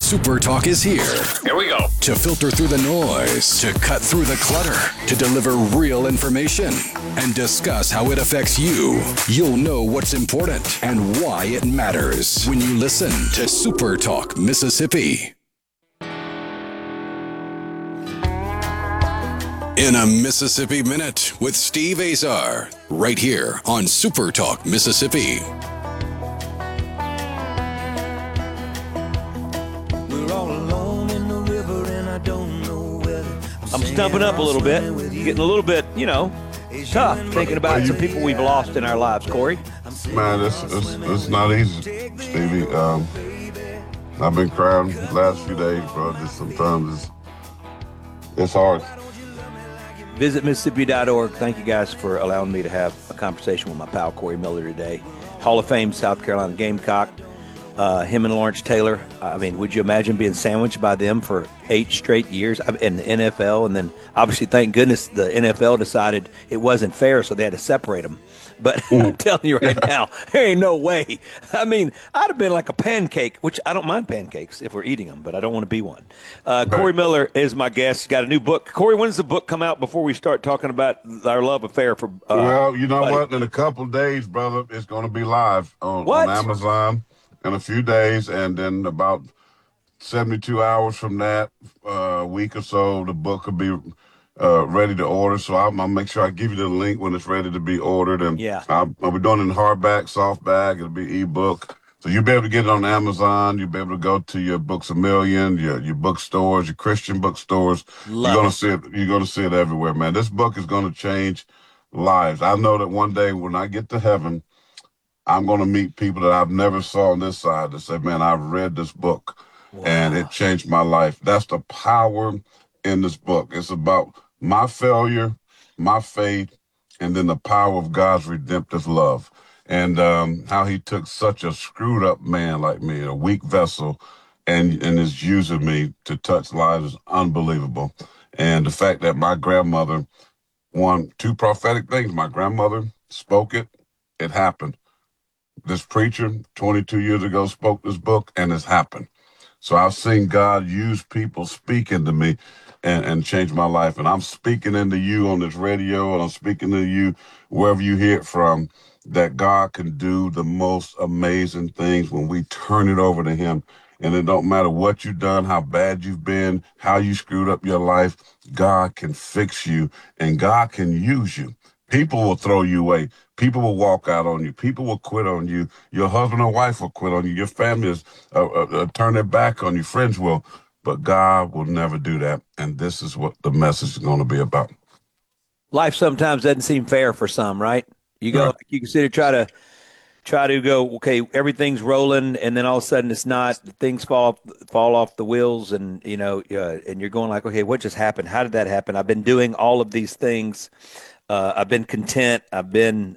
Super Talk is here. Here we go. To filter through the noise, to cut through the clutter, to deliver real information, and discuss how it affects you. You'll know what's important and why it matters when you listen to Super Talk Mississippi. In a Mississippi Minute with Steve Azar, right here on Super Talk Mississippi. I'm stumping up a little bit, getting a little bit, tough, thinking about some people we've lost in our lives, Corey. Man, it's not easy, Stevie. I've been crying the last few days, bro. Just sometimes it's hard. Visit Mississippi.org. Thank you guys for allowing me to have a conversation with my pal Corey Miller today. Hall of Fame South Carolina Gamecock. Him and Lawrence Taylor. I mean, would you imagine being sandwiched by them for 8 straight years in the NFL? And then, obviously, thank goodness the NFL decided it wasn't fair, so they had to separate them. But I'm telling you right now, there ain't no way. I mean, I'd have been like a pancake, which I don't mind pancakes if we're eating them, but I don't want to be one. Corey Miller is my guest. He's got a new book. Corey, when's the book come out before we start talking about our love affair? Well, you know what? In a couple of days, brother, it's going to be live on Amazon. In a few days, and then about 72 hours from that, a week or so, the book will be ready to order. So I'll make sure I give you the link when it's ready to be ordered. And I'll be doing it in hardback, softback. It'll be ebook. So you'll be able to get it on Amazon. You'll be able to go to your Books A Million, your bookstores, your Christian bookstores. You're gonna see it. You're gonna see it everywhere, man. This book is gonna change lives. I know that one day when I get to heaven, I'm going to meet people that I've never saw on this side that say, man, I've read this book and it changed my life. That's the power in this book. It's about my failure, my faith, and then the power of God's redemptive love. And how he took such a screwed up man like me, a weak vessel, and is using me to touch lives is unbelievable. And the fact that my grandmother won 2 prophetic things. My grandmother spoke it, it happened. This preacher 22 years ago spoke this book, and it's happened. So I've seen God use people speaking to me and change my life. And I'm speaking into you on this radio, and I'm speaking to you wherever you hear it from, that God can do the most amazing things when we turn it over to him. And it don't matter what you've done, how bad you've been, how you screwed up your life, God can fix you, and God can use you. People will throw you away. People will walk out on you. People will quit on you. Your husband or wife will quit on you. Your family will turn their back on you. Friends will. But God will never do that. And this is what the message is going to be about. Life sometimes doesn't seem fair for some, right? You go, you consider try to go, okay, everything's rolling, and then all of a sudden it's not. Things fall off the wheels, and and you're going like, okay, what just happened? How did that happen? I've been doing all of these things. I've been content. I've been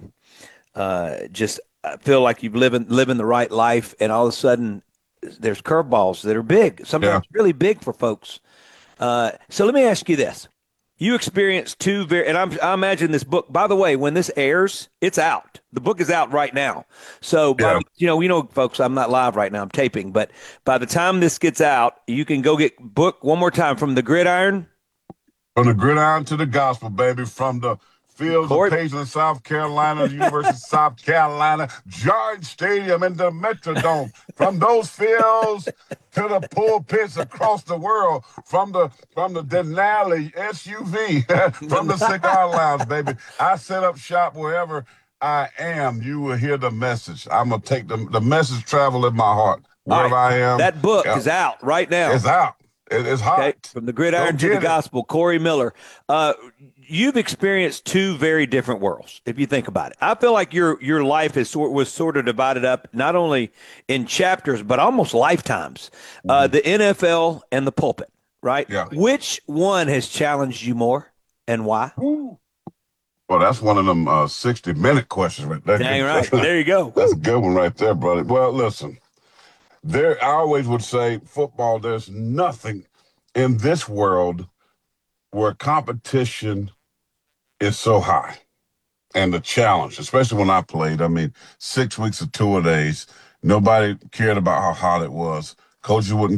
I feel like you've living the right life, and all of a sudden there's curveballs that are big, sometimes really big for folks. So let me ask you this. You experienced 2 and I imagine this book, by the way, when this airs, it's out. The book is out right now. So, folks, I'm not live right now. I'm taping. But by the time this gets out, you can go get book one more time, From the Gridiron. From the gridiron to the gospel, baby. From the fields of Paisley, South Carolina, the University of South Carolina, George Stadium, and the Metrodome. From those fields to the pulpits across the world. From the Denali SUV, from the cigar lounge, baby. I set up shop wherever I am. You will hear the message. I'm gonna take the message travel in my heart wherever I am. That book is out right now. It's out. It's hot. Okay. From the gridiron to the gospel, Corey Miller. You've experienced 2 very different worlds, if you think about it. I feel like your life was sort of divided up not only in chapters, but almost lifetimes. The NFL and the pulpit, right? Yeah. Which one has challenged you more, and why? Well, that's one of them 60-minute questions right there. Dang right. There you go. That's a good one right there, brother. Well, listen. I always would say football, there's nothing in this world where competition is so high. And the challenge, especially when I played, 6 weeks of 2 days, nobody cared about how hot it was. Coaches wouldn't